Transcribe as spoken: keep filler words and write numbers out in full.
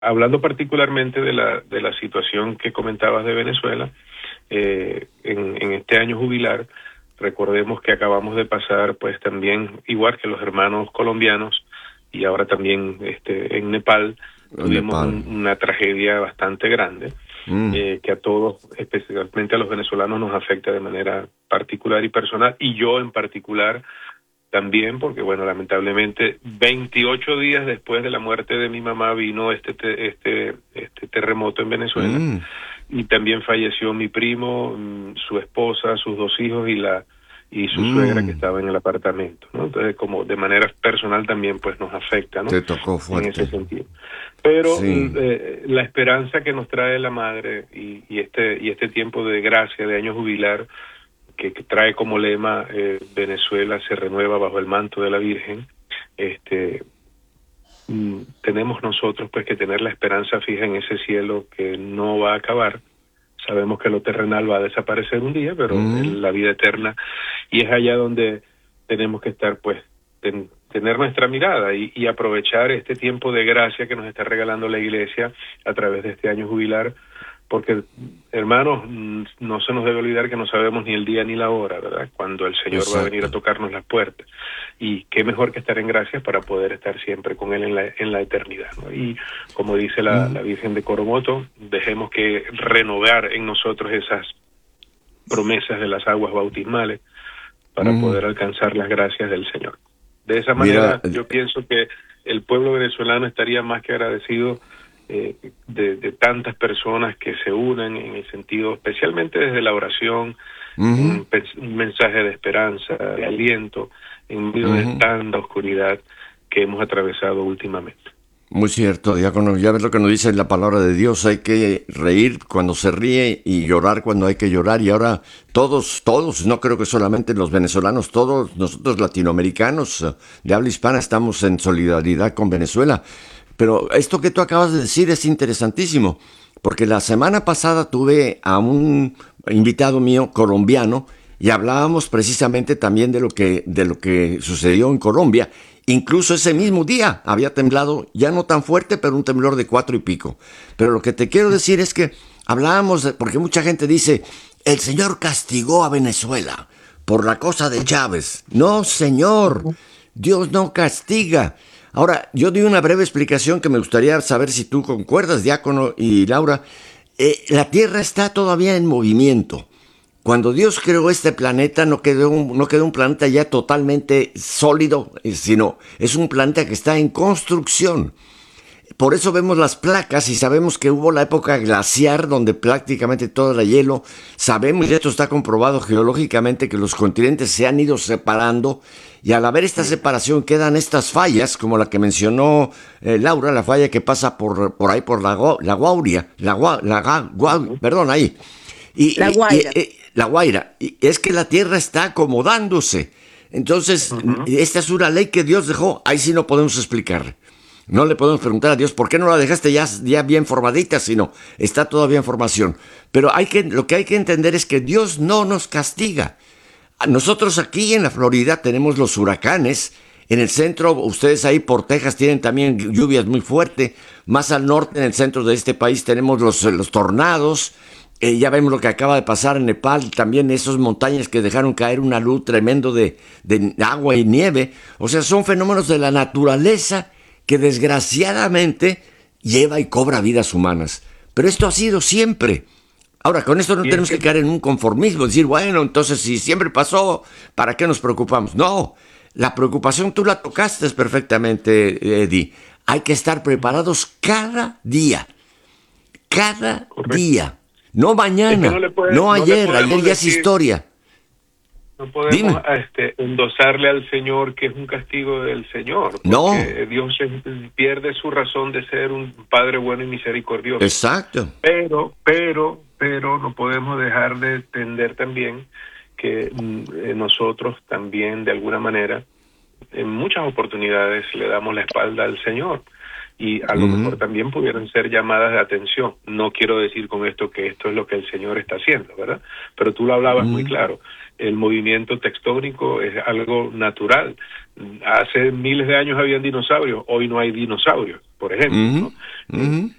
hablando particularmente de la, de la situación que comentabas de Venezuela, eh, en, en este año jubilar, recordemos que acabamos de pasar, pues también, igual que los hermanos colombianos, y ahora también este, en Nepal, En tuvimos Nepal. un, una tragedia bastante grande, Mm. eh, que a todos, especialmente a los venezolanos, nos afecta de manera particular y personal, y yo en particular también, porque bueno, lamentablemente veintiocho días después de la muerte de mi mamá vino este te- este este terremoto en Venezuela, Mm. y también falleció mi primo, mm, su esposa, sus dos hijos y la y su suegra que Mm. estaba en el apartamento, ¿no? Entonces, como de manera personal también pues nos afecta, ¿no? Te tocó En ese fuerte. sentido. Pero Sí. eh, la esperanza que nos trae la madre y, y este y este tiempo de gracia, de año jubilar, que, que trae como lema eh, Venezuela se renueva bajo el manto de la Virgen, este mm, tenemos nosotros pues que tener la esperanza fija en ese cielo que no va a acabar. Sabemos que lo terrenal va a desaparecer un día, pero Mm. el- la vida eterna, y es allá donde tenemos que estar, pues, ten- tener nuestra mirada y, y aprovechar este tiempo de gracia que nos está regalando la Iglesia a través de este año jubilar, porque, hermanos, mm, no se nos debe olvidar que no sabemos ni el día ni la hora, ¿verdad? Cuando el Señor va a venir a Exacto. tocarnos las puertas. Y qué mejor que estar en gracia para poder estar siempre con Él en la, en la eternidad, ¿no? Y como dice la, Mm. la Virgen de Coromoto, dejemos que renovar en nosotros esas promesas de las aguas bautismales para Mm. poder alcanzar las gracias del Señor. De esa Mira, manera, yo pienso que el pueblo venezolano estaría más que agradecido eh, de, de tantas personas que se unen en el sentido, especialmente desde la oración, ujú, un, pens- un mensaje de esperanza, de aliento, en medio de ujú. tanta oscuridad que hemos atravesado últimamente. Muy cierto, diácono. Ya ves lo que nos dice la palabra de Dios. Hay que reír cuando se ríe y llorar cuando hay que llorar. Y ahora todos, todos, no creo que solamente los venezolanos, todos nosotros latinoamericanos eh, de habla hispana estamos en solidaridad con Venezuela. Pero esto que tú acabas de decir es interesantísimo, porque la semana pasada tuve a un invitado mío colombiano y hablábamos precisamente también de lo que, de lo que sucedió en Colombia. Incluso ese mismo día había temblado, ya no tan fuerte, pero un temblor de cuatro y pico. Pero lo que te quiero decir es que hablábamos, de, porque mucha gente dice, el Señor castigó a Venezuela por la cosa de Chávez. No, Señor, Dios no castiga. Ahora, yo di una breve explicación que me gustaría saber si tú concuerdas, diácono y Laura. Eh, la Tierra está todavía en movimiento. Cuando Dios creó este planeta, no quedó un, no quedó un planeta ya totalmente sólido, eh, sino es un planeta que está en construcción. Por eso vemos las placas y sabemos que hubo la época glaciar donde prácticamente todo era hielo. Sabemos, y esto está comprobado geológicamente, que los continentes se han ido separando y al haber esta separación quedan estas fallas, como la que mencionó eh, Laura, la falla que pasa por, por ahí, por la, la Guauria, la, Gua, la Gua, Gua, perdón, ahí. Y, La y, y, Guaira. y, la Guaira, y es que la Tierra está acomodándose. Entonces, Uh-huh. esta es una ley que Dios dejó, ahí sí no podemos explicar. No le podemos preguntar a Dios por qué no la dejaste ya, ya bien formadita, sino está todavía en formación. Pero hay que, lo que hay que entender es que Dios no nos castiga. Nosotros aquí en la Florida tenemos los huracanes. En el centro, ustedes ahí por Texas tienen también lluvias muy fuertes. Más al norte, en el centro de este país, tenemos los, los tornados. Eh, ya vemos lo que acaba de pasar en Nepal, también esas montañas que dejaron caer una luz tremendo de, de agua y nieve. O sea, son fenómenos de la naturaleza que desgraciadamente lleva y cobra vidas humanas. Pero esto ha sido siempre. Ahora, con esto no Y es tenemos que que caer en un conformismo, decir, bueno, entonces si siempre pasó, ¿para qué nos preocupamos? No, la preocupación tú la tocaste perfectamente, Eddie. Hay que estar preparados cada día, cada correcto. día. No Es que no mañana, le puede, no no le ayer, ayer podemos ya es decir, historia. no podemos Dime. este, endosarle al Señor que es un castigo del Señor, porque No. Dios pierde su razón de ser un Padre bueno y misericordioso. Exacto. Pero, pero, pero no podemos dejar de entender también que mm, eh, nosotros también de alguna manera en muchas oportunidades le damos la espalda al Señor. Y a lo Ujú. mejor también pudieran ser llamadas de atención. No quiero decir con esto que esto es lo que el Señor está haciendo, ¿verdad? Pero tú lo hablabas muy Mm. claro. el movimiento tectónico es algo natural. Hace miles de años habían dinosaurios, hoy no hay dinosaurios, por ejemplo, Uh ¿no? -huh, uh -huh.